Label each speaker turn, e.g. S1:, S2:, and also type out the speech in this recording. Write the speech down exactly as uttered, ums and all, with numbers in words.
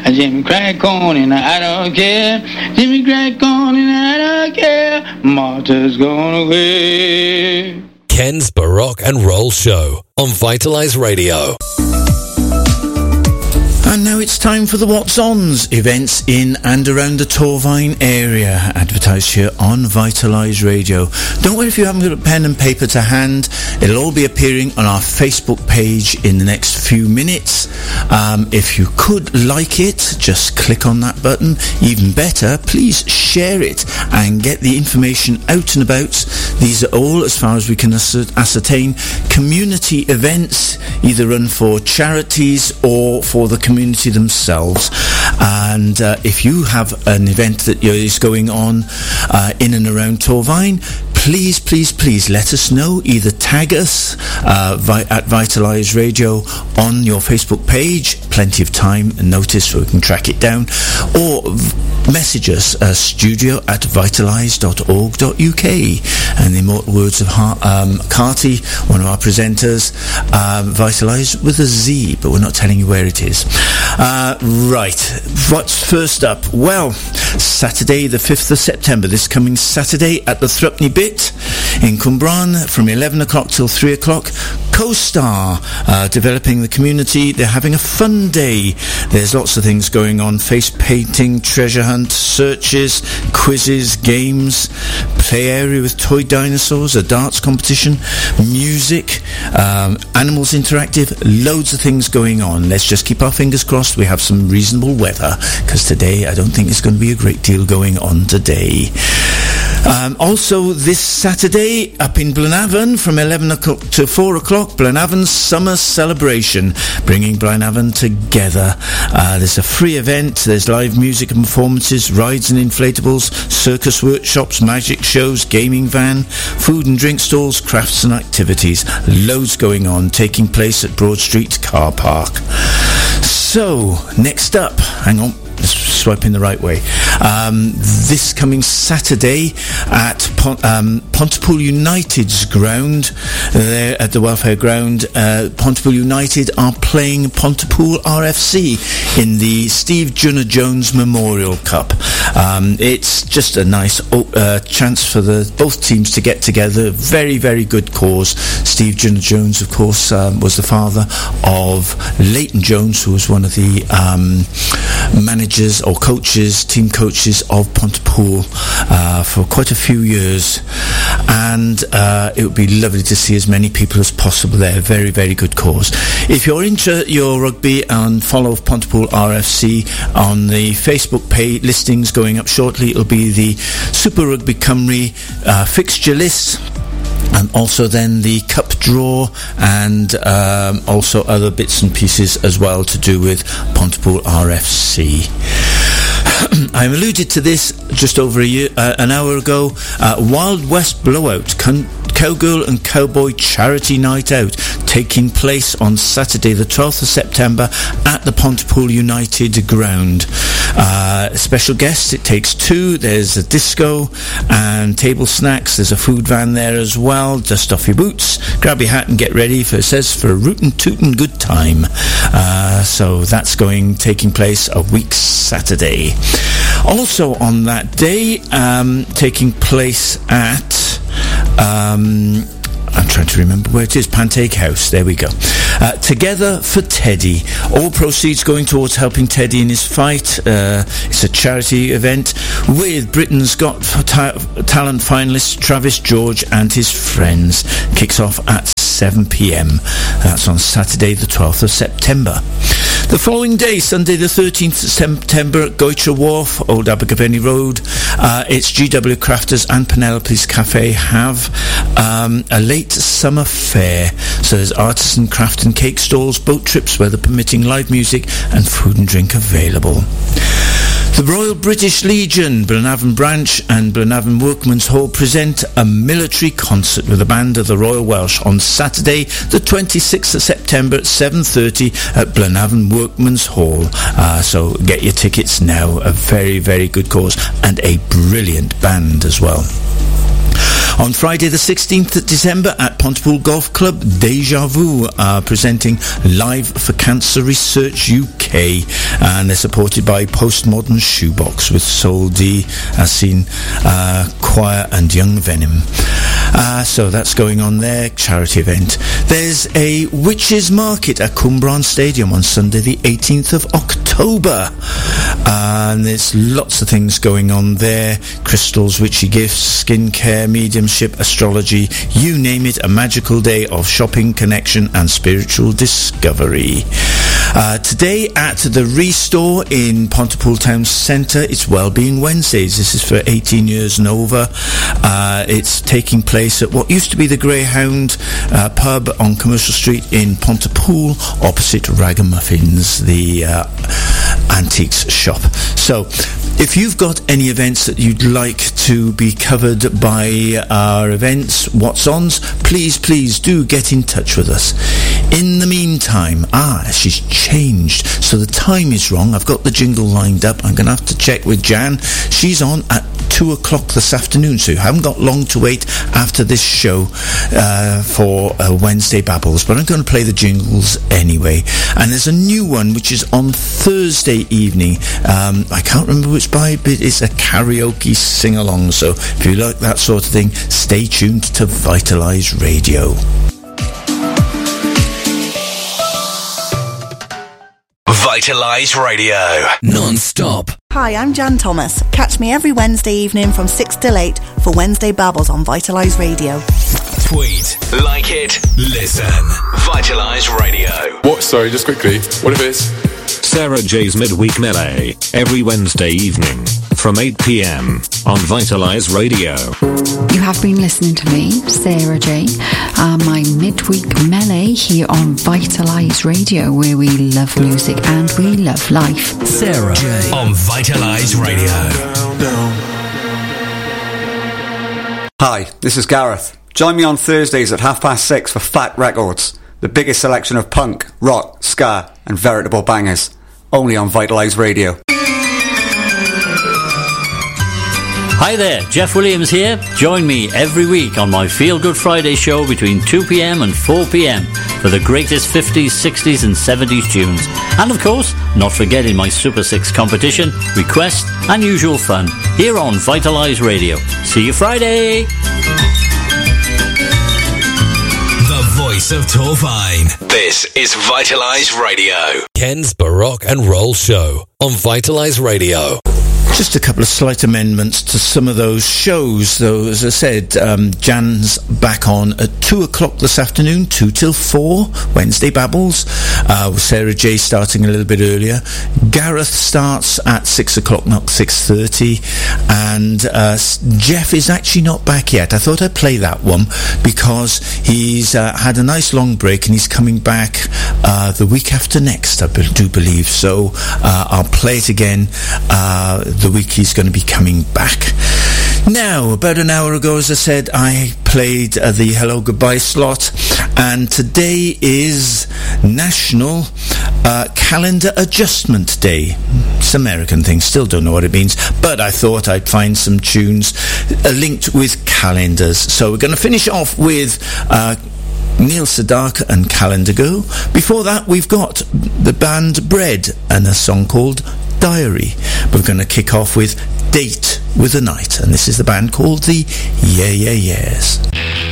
S1: Jimmy crack on and I don't care. Jimmy crack on and I don't care. Martha's gone away.
S2: Ken's Baroque and Roll Show on Vitalize Radio.
S3: And now it's time for the What's On's events in and around the Torvine area, advertised here on Vitalise Radio. Don't worry if you haven't got a pen and paper to hand. It'll all be appearing on our Facebook page in the next few minutes. Um, if you could like it, just click on that button. Even better, please share it and get the information out and about. These are all, as far as we can ascertain, community events, either run for charities or for the community community themselves. And uh, if you have an event that is going on uh, in and around Torvine, please, please, please let us know. Either tag us uh, vi- at Vitalise Radio on your Facebook page, plenty of time and notice so we can track it down, or v- message us uh, studio at vitalise dot org dot uk. And the immortal words of ha- um, Carty, one of our presenters, um, Vitalise with a Z, but we're not telling you where it is. Uh, right, what's first up? Well, Saturday the fifth of September, this coming Saturday at the Thrupney Bit in Cwmbran from eleven o'clock till three o'clock. CoStar, uh, developing the community. They're having a fun day. There's lots of things going on: face painting, treasure hunt, searches, quizzes, games, play area with toy dinosaurs, a darts competition, music, um, animals interactive, loads of things going on. Let's just keep our fingers crossed we have some reasonable weather, because today I don't think there's going to be a great deal going on today. Um, also this Saturday up in Blenavon from eleven o'clock to four o'clock, Blenavon's Summer Celebration, bringing Blenavon together. Uh, there's a free event, there's live music and performances, rides and inflatables, circus workshops, magic shows, gaming van, food and drink stalls, crafts and activities. Loads going on, taking place at Broad Street Car Park. So, next up, hang on, swiping the right way. Um, this coming Saturday at Pont- um, Pontypool United's ground, there at the Welfare Ground, uh, Pontypool United are playing Pontypool R F C in the Steve Junor Jones Memorial Cup. Um, it's just a nice uh, chance for the both teams to get together. Very, very good cause. Steve Junor Jones, of course, um, was the father of Leighton Jones, who was one of the um, managers or coaches, team coaches of Pontypool uh, for quite a few years, and uh, it would be lovely to see as many people as possible there. Very, very good cause. If you're into your rugby, and follow Pontypool R F C on the Facebook page, listings going up shortly. It'll be the Super Rugby Cymru uh, fixture list, and also then the cup draw, and um, also other bits and pieces as well to do with Pontypool R F C. I alluded to this just over a year, uh, an hour ago. Uh, Wild West Blowout, con- Cowgirl and Cowboy Charity Night Out, taking place on Saturday the twelfth of September at the Pontypool United ground. Uh, special guests, it takes two. There's a disco and table snacks. There's a food van there as well. Dust off your boots, grab your hat and get ready for, it says, for a rootin' tootin' good time. Uh, so that's going, taking place a week Saturday. Also on that day, um, taking place at um, I'm trying to remember where it is, Pantake House, there we go. Uh, Together for Teddy. All proceeds going towards helping Teddy in his fight. Uh, it's a charity event with Britain's Got ta- Talent finalist Travis George and his friends. Kicks off at seven p.m. That's on Saturday the twelfth of September. The following day, Sunday the thirteenth of September at Goitra Wharf, Old Abergavenny Road, uh, it's G W Crafters and Penelope's Cafe have um, a late summer fair. So there's artisan craft and cake stalls, boat trips, weather permitting, live music and food and drink available. The Royal British Legion, Blenavon Branch and Blenavon Workman's Hall present a military concert with a band of the Royal Welsh on Saturday the twenty-sixth of September at seven thirty at Blenavon Workman's Hall. Uh, so get your tickets now. A very, very good cause and a brilliant band as well. On Friday the sixteenth of December at Pontypool Golf Club, Deja Vu are presenting Live for Cancer Research U K, and they're supported by Postmodern Shoebox with Soul D, as seen, uh, Choir and Young Venom. Uh, so that's going on there, charity event. There's a Witches Market at Cwmbran Stadium on Sunday the eighteenth of October. Uh, and there's lots of things going on there. Crystals, witchy gifts, skincare, mediumship, astrology, you name it, a magical day of shopping, connection and spiritual discovery. Uh, today at the Restore in Pontypool Town Centre, it's Wellbeing Wednesdays. This is for eighteen years and over. Uh, it's taking place at what used to be the Greyhound uh, pub on Commercial Street in Pontypool, opposite Ragamuffins, the uh, antiques shop. So if you've got any events that you'd like to be covered by our events, What's Ons, please, please do get in touch with us. In the meantime, ah, she's changed, so the time is wrong. I've got the jingle lined up. I'm going to have to check with Jan. She's on at two o'clock this afternoon, so you haven't got long to wait after this show uh, for uh, Wednesday Babbles, but I'm going to play the jingles anyway. And there's a new one which is on Thursday evening. Um, I can't remember which by, but it's a karaoke sing-along, so if you like that sort of thing, stay tuned to Vitalise Radio.
S2: Vitalise Radio. Non-stop.
S4: Hi, I'm Jan Thomas. Catch me every Wednesday evening from six till eight for Wednesday Babbles on Vitalise Radio.
S2: Tweet, like it, listen. Vitalise Radio.
S5: What? Sorry, just quickly. What if it's
S6: Sarah J's Midweek Melee every Wednesday evening from eight p.m. on Vitalise Radio.
S7: You have been listening to me, Sarah J, uh, my Midweek Melee here on Vitalise Radio, where we love music and we love life.
S2: Sarah J on Vitalise Radio.
S8: Hi, this is Gareth. Join me on Thursdays at half past six for Fat Records, the biggest selection of punk, rock, ska and veritable bangers, only on Vitalise Radio.
S9: Hi there, Jeff Williams here. Join me every week on my Feel Good Friday show between two p.m. and four p.m. for the greatest fifties, sixties and seventies tunes. And of course, not forgetting my Super six competition, request and usual fun here on Vitalise Radio. See you Friday!
S2: The voice of Torvine. This is Vitalise Radio. Ken's Baroque and Roll Show on Vitalise Radio.
S3: Just a couple of slight amendments to some of those shows, though. As I said, um, Jan's back on at two o'clock this afternoon, two till four, Wednesday Babbles, uh, with Sarah J starting a little bit earlier. Gareth starts at six o'clock, not six thirty, and uh, Jeff is actually not back yet. I thought I'd play that one because he's uh, had a nice long break and he's coming back uh, the week after next, I do believe. So uh, I'll play it again uh, the week he's going to be coming back. Now, about an hour ago, as I said, I played uh, the Hello Goodbye slot, and today is National uh, Calendar Adjustment Day. It's an American thing, still don't know what it means, but I thought I'd find some tunes uh, linked with calendars. So we're going to finish off with uh, Neil Sedaka and Calendar Girl. Before that, we've got the band Bread and a song called Diary. We're going to kick off with Date with the Night, and this is the band called the Yeah Yeah Yeahs.